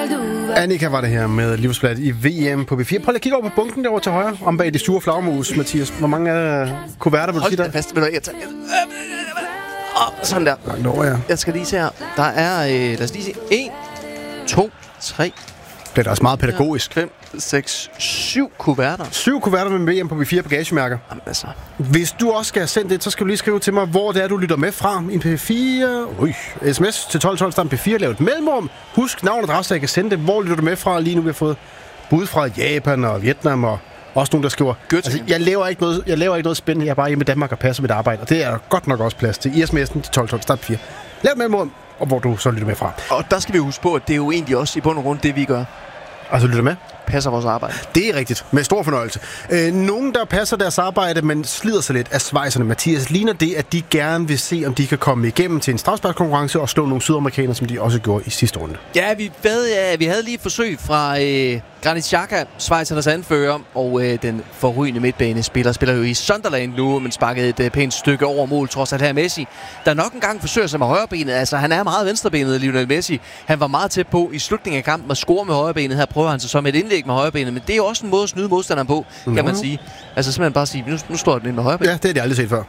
Annika var det her med Livsbladet i VM på B4. Prøv lige at kigge over på bunken derovre til højre, om bag de sure flagmus, Mathias. Hvor mange kuverter vil du sige der? Hold da fast, jeg tager... sådan der. Langt over, ja. Jeg skal lige se her. Der er, lad os lige se, 1, 2, 3... Det er da også meget pædagogisk. 5, 6, 7 kuverter. 7 kuverter med VM på B4 bagagemærker. Jamen altså. Hvis du også skal have sendt det, så skal du lige skrive til mig, hvor det er, du lytter med fra. En P4... sms til 1212, der er en P4, lav et mellemrum. Husk navn og adresse, jeg kan sende det. Hvor lytter du med fra? Lige nu vi har fået bud fra Japan og Vietnam og også nogen, der skriver... Altså, jeg laver ikke noget spændende. Jeg er bare hjemme i Danmark og passer mit arbejde. Og det er godt nok også plads til. I sms'en til 1212, start 4. Lav et mellemrum, og hvor du så lytter med fra. Og der skal vi huske på, at det er jo egentlig også i bund og grund det, vi gør. Altså lytter med? Passer vores arbejde. Det er rigtigt. Med stor fornøjelse. Nogen, der passer deres arbejde, men slider sig lidt af svejserne. Mathias, ligner det, at de gerne vil se, om de kan komme igennem til en straffesparkskonkurrence og slå nogle sydamerikanere, som de også gjorde i sidste runde? Ja, vi havde lige et forsøg fra Granit Xhaka, schweizernes anfører, og den forrygende midtbanespiller spiller jo i Sunderland nu, men sparkede et pænt stykke over mål, trods at her Messi, der nok engang forsøger sig med højrebenet. Altså, han er meget venstrebenet, Lionel Messi. Han var meget tæt på i slutningen af kampen at score med højrebenet. Her prøver han sig så med et indlæg med højrebenet, men det er jo også en måde at snyde modstanderen på, kan man sige. Altså simpelthen bare sige, nu står den ind med højrebenet. Ja, det har jeg aldrig set før.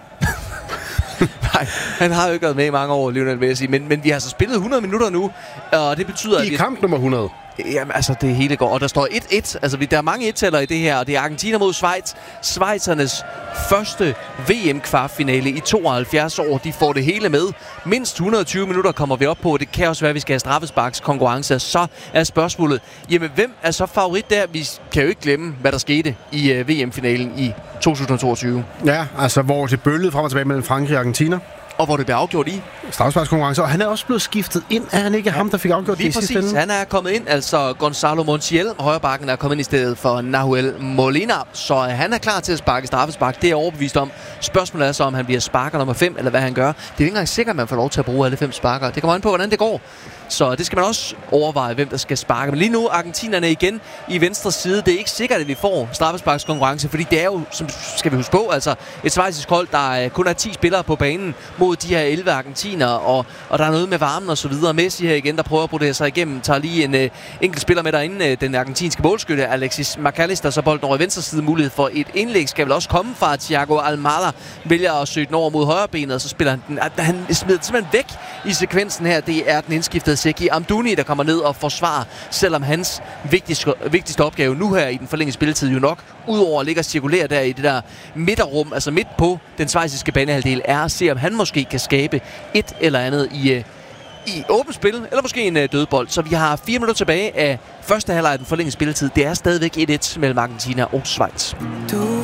Nej, han har jo ikke været med i mange år, Lionel Messi, men vi har så spillet 100 minutter nu, og det betyder, at I kamp nummer 100. Jamen, altså, det hele går. Og der står 1-1. Altså, der er mange et-tæller i det her, og det er Argentina mod Schweiz. Schweizernes første VM-kvartfinale i 72 år. De får det hele med. Mindst 120 minutter kommer vi op på. Det kan også være, at vi skal have straffesparkskonkurrence. Så er spørgsmålet, jamen, hvem er så favorit der? Vi kan jo ikke glemme, hvad der skete i VM-finalen i 2022. Ja, altså, hvor det bølgede frem og tilbage mellem Frankrig og Argentina. Og hvor det blev afgjort i straffesparkskonkurrence, og han er også blevet skiftet ind. Er han ikke ham, der fik afgjort det i sidste ende? Han er kommet ind, altså Gonzalo Montiel, højrebakken, er kommet ind i stedet for Nahuel Molina, så han er klar til at sparke straffespark. Det er jeg overbevist om. Spørgsmålet er så, om han bliver sparker nummer 5, eller hvad han gør. Det er ikke engang sikkert, at man får lov til at bruge alle 5 sparker. Det kommer an på, hvordan det går. Så det skal man også overveje, hvem der skal sparke. Men lige nu, argentinerne igen i venstre side. Det er ikke sikkert, at vi får straffesparkskonkurrence, fordi det er jo, som skal vi huske på, altså et schweizisk hold, der kun er 10 spillere på banen mod de her 11 argentinere, og der er noget med varmen og så videre. Messi her igen, der prøver at brodere sig igennem, tager lige en enkelt spiller med derinde, den argentinske målskytte, Alexis McAllister, så bolden over i venstre side. Mulighed for et indlæg skal vel også komme fra Thiago Almada, vælger at søge den over mod højre benet, og så spiller han den. Han smider simpelthen væk i sekvensen her. Det er den indskiftede Zeki Amdouni, der kommer ned og forsvarer, selvom hans vigtigste opgave nu her i den forlængede spilletid jo nok, udover at ligge og cirkulere der i det der midterrum, altså midt på den schweiziske banehalvdel, er at se, om han måske kan skabe et eller andet i åbent spil, eller måske en dødbold. Så vi har 4 minutter tilbage af første halvleg af den forlængede spilletid. Det er stadigvæk 1-1 mellem Argentina og Schweiz. Du